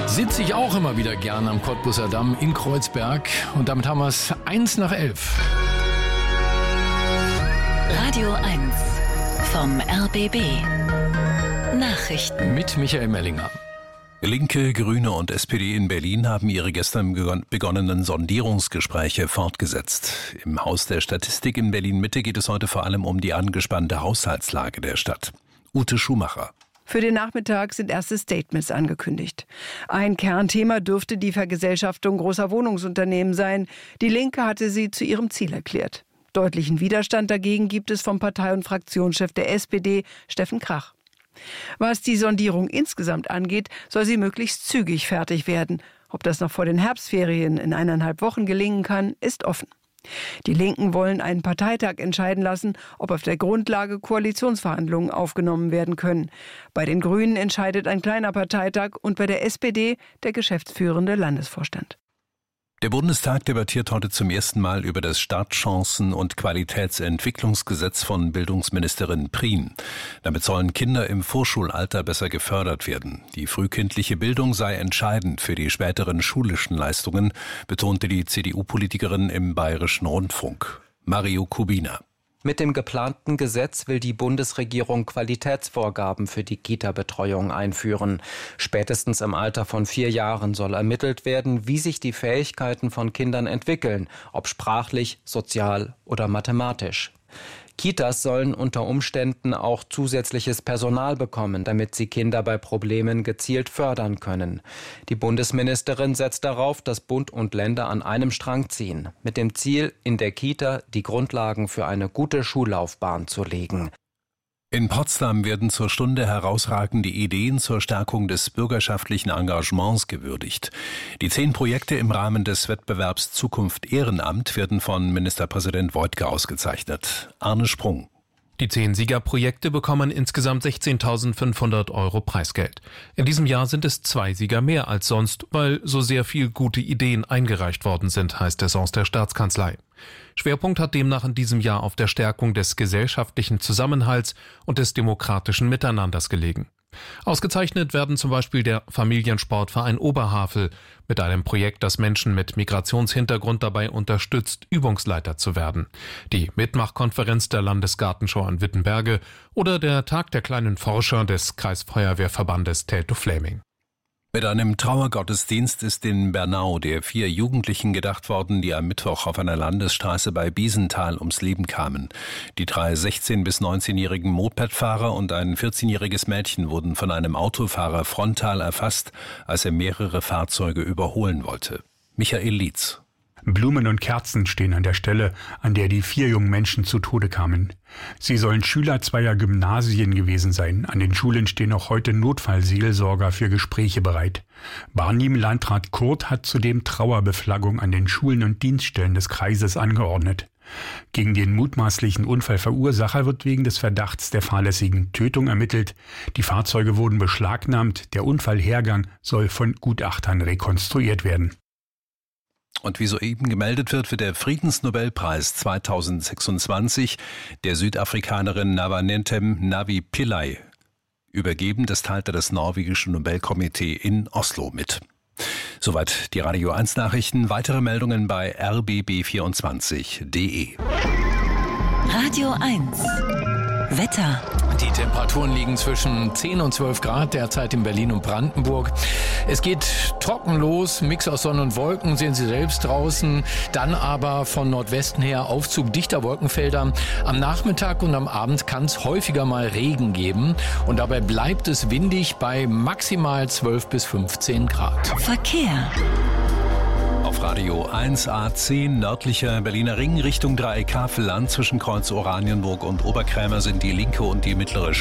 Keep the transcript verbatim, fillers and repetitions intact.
Sitze ich auch immer wieder gern am Cottbuser Damm in Kreuzberg. Und damit haben wir es eins nach elf. Radio eins vom R B B. Nachrichten. Mit Michael Mellinger. Linke, Grüne und S P D in Berlin haben ihre gestern begonnenen Sondierungsgespräche fortgesetzt. Im Haus der Statistik in Berlin-Mitte geht es heute vor allem um die angespannte Haushaltslage der Stadt. Ute Schumacher. Für den Nachmittag sind erste Statements angekündigt. Ein Kernthema dürfte die Vergesellschaftung großer Wohnungsunternehmen sein. Die Linke hatte sie zu ihrem Ziel erklärt. Deutlichen Widerstand dagegen gibt es vom Partei- und Fraktionschef der S P D, Steffen Krach. Was die Sondierung insgesamt angeht, soll sie möglichst zügig fertig werden. Ob das noch vor den Herbstferien in eineinhalb Wochen gelingen kann, ist offen. Die Linken wollen einen Parteitag entscheiden lassen, ob auf der Grundlage Koalitionsverhandlungen aufgenommen werden können. Bei den Grünen entscheidet ein kleiner Parteitag und bei der S P D der geschäftsführende Landesvorstand. Der Bundestag debattiert heute zum ersten Mal über das Startchancen- und Qualitätsentwicklungsgesetz von Bildungsministerin Prien. Damit sollen Kinder im Vorschulalter besser gefördert werden. Die frühkindliche Bildung sei entscheidend für die späteren schulischen Leistungen, betonte die C D U-Politikerin im Bayerischen Rundfunk. Mario Kubina. Mit dem geplanten Gesetz will die Bundesregierung Qualitätsvorgaben für die Kita-Betreuung einführen. Spätestens im Alter von vier Jahren soll ermittelt werden, wie sich die Fähigkeiten von Kindern entwickeln, ob sprachlich, sozial oder mathematisch. Kitas sollen unter Umständen auch zusätzliches Personal bekommen, damit sie Kinder bei Problemen gezielt fördern können. Die Bundesministerin setzt darauf, dass Bund und Länder an einem Strang ziehen, mit dem Ziel, in der Kita die Grundlagen für eine gute Schullaufbahn zu legen. In Potsdam werden zur Stunde herausragende Ideen zur Stärkung des bürgerschaftlichen Engagements gewürdigt. Die zehn Projekte im Rahmen des Wettbewerbs Zukunft Ehrenamt werden von Ministerpräsident Woidke ausgezeichnet. Arne Sprung. Die zehn Siegerprojekte bekommen insgesamt sechzehntausendfünfhundert Euro Preisgeld. In diesem Jahr sind es zwei Sieger mehr als sonst, weil so sehr viel gute Ideen eingereicht worden sind, heißt es aus der Staatskanzlei. Schwerpunkt hat demnach in diesem Jahr auf der Stärkung des gesellschaftlichen Zusammenhalts und des demokratischen Miteinanders gelegen. Ausgezeichnet werden zum Beispiel der Familiensportverein Oberhavel mit einem Projekt, das Menschen mit Migrationshintergrund dabei unterstützt, Übungsleiter zu werden, die Mitmachkonferenz der Landesgartenschau in Wittenberge oder der Tag der kleinen Forscher des Kreisfeuerwehrverbandes Teltow-Fläming. Mit einem Trauergottesdienst ist in Bernau der vier Jugendlichen gedacht worden, die am Mittwoch auf einer Landesstraße bei Biesenthal ums Leben kamen. Die drei sechzehn- bis neunzehnjährigen Mopedfahrer und ein vierzehnjähriges Mädchen wurden von einem Autofahrer frontal erfasst, als er mehrere Fahrzeuge überholen wollte. Michael Lietz. Blumen und Kerzen stehen an der Stelle, an der die vier jungen Menschen zu Tode kamen. Sie sollen Schüler zweier Gymnasien gewesen sein. An den Schulen stehen auch heute Notfallseelsorger für Gespräche bereit. Barnim-Landrat Kurt hat zudem Trauerbeflaggung an den Schulen und Dienststellen des Kreises angeordnet. Gegen den mutmaßlichen Unfallverursacher wird wegen des Verdachts der fahrlässigen Tötung ermittelt. Die Fahrzeuge wurden beschlagnahmt. Der Unfallhergang soll von Gutachtern rekonstruiert werden. Und wie soeben gemeldet wird, wird der Friedensnobelpreis zweitausendsechsundzwanzig der Südafrikanerin Navanentem Navi Pillay übergeben. Das teilte das norwegische Nobelkomitee in Oslo mit. Soweit die Radio eins Nachrichten. Weitere Meldungen bei r b b vierundzwanzig punkt d e. Radio eins Wetter. Die Temperaturen liegen zwischen zehn und zwölf Grad derzeit in Berlin und Brandenburg. Es geht trocken los, Mix aus Sonne und Wolken, sehen Sie selbst draußen. Dann aber von Nordwesten her Aufzug dichter Wolkenfelder. Am Nachmittag und am Abend kann es häufiger mal Regen geben. Und dabei bleibt es windig bei maximal zwölf bis fünfzehn Grad. Verkehr. Auf Radio eins A zehn nördlicher Berliner Ring Richtung Dreieck Havelland zwischen Kreuz Oranienburg und Oberkrämer sind die linke und die mittlere